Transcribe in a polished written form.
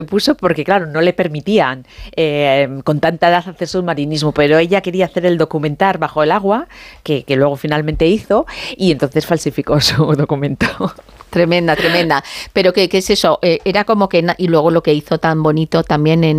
puso porque, claro, no le permitían con tanta edad hacer submarinismo, pero ella quería hacer el documental bajo el agua, que luego finalmente hizo, y entonces falsificó su documento. Tremenda. Pero ¿qué es eso? Era como que... Y luego lo que hizo tan bonito también